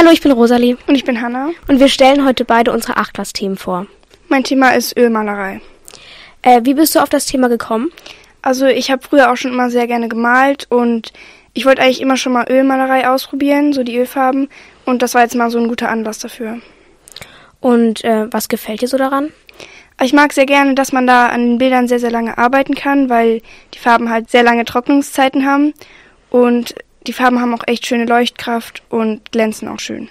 Hallo, ich bin Rosalie. Und ich bin Hanna. Und wir stellen heute beide unsere 8-Class-Themen vor. Mein Thema ist Ölmalerei. Wie bist du auf das Thema gekommen? Also ich habe früher auch schon immer sehr gerne gemalt und ich wollte eigentlich immer schon mal Ölmalerei ausprobieren, so die Ölfarben. Und das war jetzt mal so ein guter Anlass dafür. Und was gefällt dir so daran? Ich mag sehr gerne, dass man da an den Bildern sehr, sehr lange arbeiten kann, weil die Farben halt sehr lange Trocknungszeiten haben. Und die Farben haben auch echt schöne Leuchtkraft und glänzen auch schön.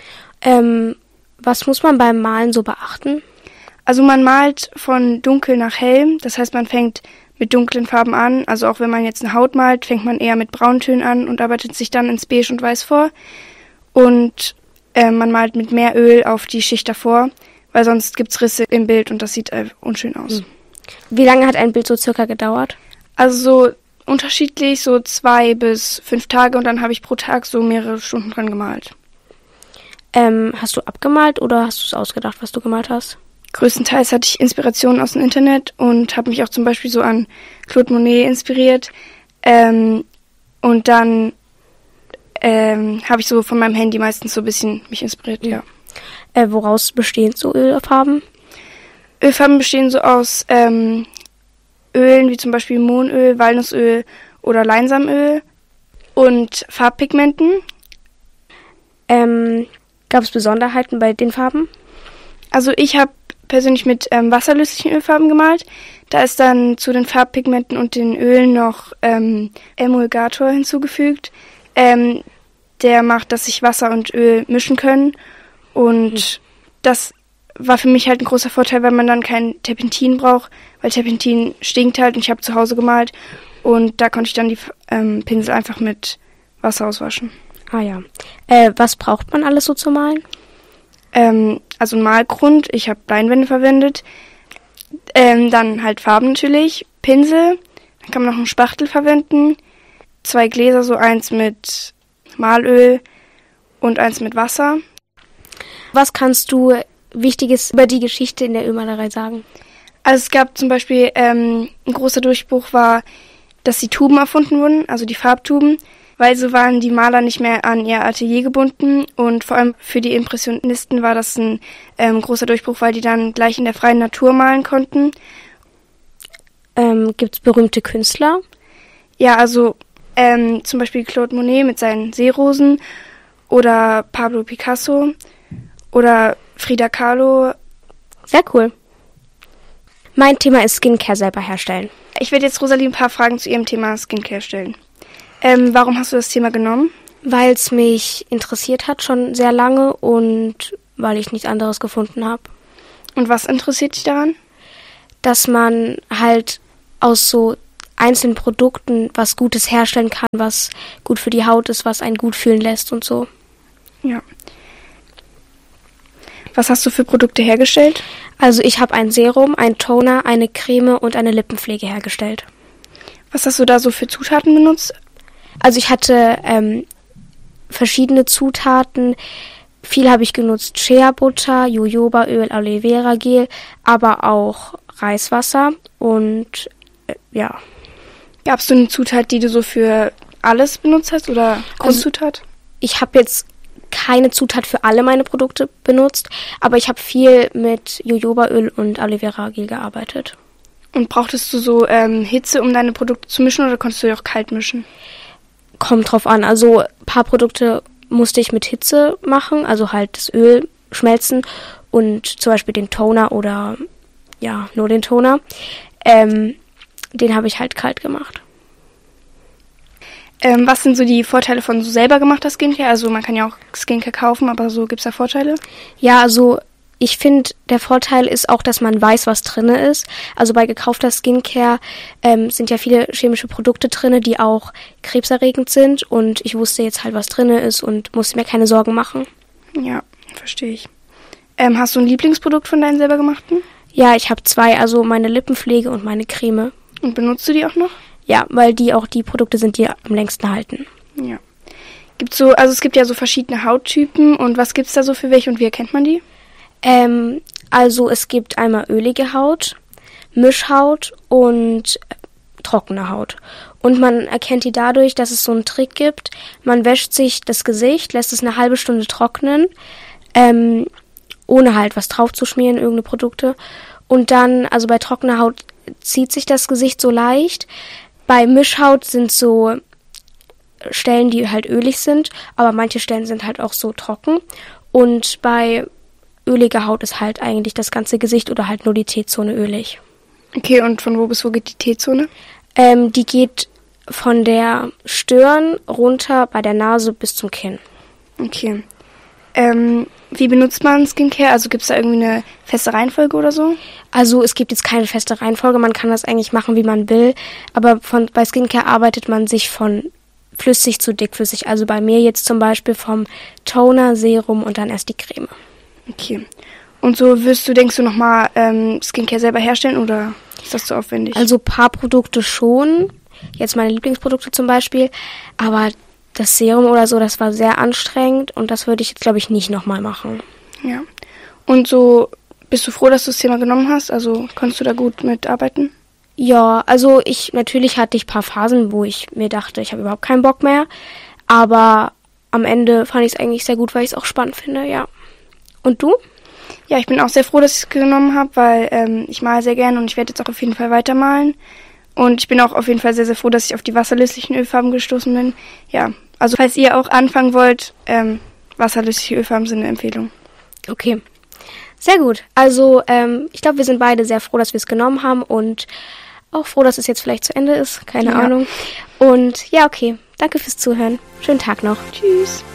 Was muss man beim Malen so beachten? Also man malt von dunkel nach hell. Das heißt, man fängt mit dunklen Farben an. Also auch wenn man jetzt eine Haut malt, fängt man eher mit Brauntönen an und arbeitet sich dann ins Beige und Weiß vor. Und man malt mit mehr Öl auf die Schicht davor, weil sonst gibt's Risse im Bild und das sieht unschön aus. Wie lange hat ein Bild so circa gedauert? Also so unterschiedlich, so 2 bis 5 Tage und dann habe ich pro Tag so mehrere Stunden dran gemalt. Hast du abgemalt oder hast du es ausgedacht, was du gemalt hast? Größtenteils hatte ich Inspirationen aus dem Internet und habe mich auch zum Beispiel so an Claude Monet inspiriert. Und dann habe ich so von meinem Handy meistens so ein bisschen mich inspiriert, ja. Woraus bestehen so Ölfarben? Ölfarben bestehen so aus Ölen wie zum Beispiel Mohnöl, Walnussöl oder Leinsamöl und Farbpigmenten. Gab es Besonderheiten bei den Farben? Also ich habe persönlich mit wasserlöslichen Ölfarben gemalt. Da ist dann zu den Farbpigmenten und den Ölen noch Emulgator hinzugefügt. Der macht, dass sich Wasser und Öl mischen können. Und das war für mich halt ein großer Vorteil, weil man dann kein Terpentin braucht, weil Terpentin stinkt halt und ich habe zu Hause gemalt und da konnte ich dann die Pinsel einfach mit Wasser auswaschen. Ah ja. Was braucht man alles so zum Malen? Also ein Malgrund, ich habe Leinwände verwendet, dann halt Farben natürlich, Pinsel, dann kann man noch einen Spachtel verwenden, 2 Gläser, so eins mit Malöl und eins mit Wasser. Was kannst du Wichtiges über die Geschichte in der Ölmalerei sagen? Also es gab zum Beispiel, ein großer Durchbruch war, dass die Tuben erfunden wurden, also die Farbtuben, weil so waren die Maler nicht mehr an ihr Atelier gebunden und vor allem für die Impressionisten war das ein großer Durchbruch, weil die dann gleich in der freien Natur malen konnten. Gibt es berühmte Künstler? Ja, also zum Beispiel Claude Monet mit seinen Seerosen oder Pablo Picasso oder Frida Kahlo. Sehr cool. Mein Thema ist Skincare selber herstellen. Ich werde jetzt Rosalie ein paar Fragen zu ihrem Thema Skincare stellen. Warum hast du das Thema genommen? Weil es mich interessiert hat schon sehr lange und weil ich nichts anderes gefunden habe. Und was interessiert dich daran? Dass man halt aus so einzelnen Produkten was Gutes herstellen kann, was gut für die Haut ist, was einen gut fühlen lässt und so. Ja. Was hast du für Produkte hergestellt? Also ich habe ein Serum, ein Toner, eine Creme und eine Lippenpflege hergestellt. Was hast du da so für Zutaten benutzt? Also ich hatte verschiedene Zutaten. Viel habe ich genutzt Shea-Butter, Jojobaöl, Aloe Vera Gel, aber auch Reiswasser und ja. Gab es so eine Zutat, die du so für alles benutzt hast oder Grundzutat? Also, ich habe jetzt keine Zutat für alle meine Produkte benutzt, aber ich habe viel mit Jojobaöl und Aloe Vera Gel gearbeitet. Und brauchtest du so Hitze, um deine Produkte zu mischen oder konntest du die auch kalt mischen? Kommt drauf an. Also ein paar Produkte musste ich mit Hitze machen, also halt das Öl schmelzen und zum Beispiel den Toner oder ja, nur den Toner. Den habe ich halt kalt gemacht. Was sind so die Vorteile von so selber gemachter Skincare? Also man kann ja auch Skincare kaufen, aber so gibt's da Vorteile? Ja, also ich finde, der Vorteil ist auch, dass man weiß, was drinne ist. Also bei gekaufter Skincare sind ja viele chemische Produkte drinne, die auch krebserregend sind. Und ich wusste jetzt halt, was drinne ist und musste mir keine Sorgen machen. Ja, verstehe ich. Hast du ein Lieblingsprodukt von deinen selber gemachten? Ja, ich habe 2, also meine Lippenpflege und meine Creme. Und benutzt du die auch noch? Ja, weil die auch die Produkte sind, die am längsten halten. Ja. Es gibt ja so verschiedene Hauttypen und was gibt's da so für welche und wie erkennt man die? Also es gibt einmal ölige Haut, Mischhaut und trockene Haut. Und man erkennt die dadurch, dass es so einen Trick gibt. Man wäscht sich das Gesicht, lässt es eine halbe Stunde trocknen, ohne halt was drauf zu schmieren, irgendeine Produkte. Und dann, also bei trockener Haut zieht sich das Gesicht so leicht. Bei Mischhaut sind so Stellen, die halt ölig sind, aber manche Stellen sind halt auch so trocken. Und bei öliger Haut ist halt eigentlich das ganze Gesicht oder halt nur die T-Zone ölig. Okay, und von wo bis wo geht die T-Zone? Die geht von der Stirn runter bei der Nase bis zum Kinn. Okay. Wie benutzt man Skincare? Also gibt es da irgendwie eine feste Reihenfolge oder so? Also es gibt jetzt keine feste Reihenfolge, man kann das eigentlich machen, wie man will. Aber bei Skincare arbeitet man sich von flüssig zu dickflüssig. Also bei mir jetzt zum Beispiel vom Toner, Serum und dann erst die Creme. Okay. Und so denkst du nochmal Skincare selber herstellen oder ist das zu aufwendig? Also ein paar Produkte schon. Jetzt meine Lieblingsprodukte zum Beispiel. Aber das Serum oder so, das war sehr anstrengend und das würde ich jetzt, glaube ich, nicht nochmal machen. Ja. Und so, bist du froh, dass du das Thema genommen hast? Also konntest du da gut mitarbeiten? Ja, also natürlich hatte ich ein paar Phasen, wo ich mir dachte, ich habe überhaupt keinen Bock mehr. Aber am Ende fand ich es eigentlich sehr gut, weil ich es auch spannend finde, ja. Und du? Ja, ich bin auch sehr froh, dass ich es genommen habe, weil ich male sehr gerne und ich werde jetzt auch auf jeden Fall weitermalen. Und ich bin auch auf jeden Fall sehr, sehr froh, dass ich auf die wasserlöslichen Ölfarben gestoßen bin. Ja, also falls ihr auch anfangen wollt, wasserlösliche Ölfarben sind eine Empfehlung. Okay, sehr gut. Also ich glaube, wir sind beide sehr froh, dass wir es genommen haben und auch froh, dass es jetzt vielleicht zu Ende ist. Keine Ahnung. Und ja, okay. Danke fürs Zuhören. Schönen Tag noch. Tschüss.